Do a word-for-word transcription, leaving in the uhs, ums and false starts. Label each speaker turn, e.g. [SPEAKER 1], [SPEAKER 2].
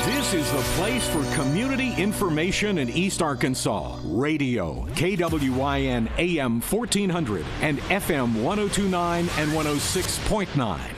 [SPEAKER 1] This is the place for community information in East Arkansas. Radio, K W I N A M fourteen hundred and F M one oh two point nine and one oh six point nine.